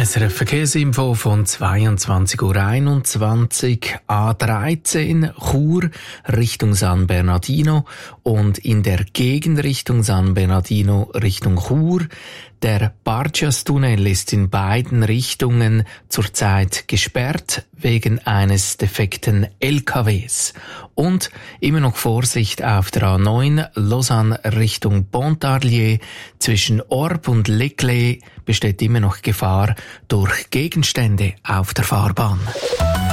SRF Verkehrsinfo von 22:21 Uhr, A13 Chur Richtung San Bernardino und in der Gegenrichtung San Bernardino Richtung Chur. Der Barcias-Tunnel ist in beiden Richtungen zurzeit gesperrt wegen eines defekten LKWs. Und immer noch Vorsicht auf der A9 Lausanne Richtung Pontarlier. Zwischen Orb und Leclé besteht immer noch Gefahr durch Gegenstände auf der Fahrbahn.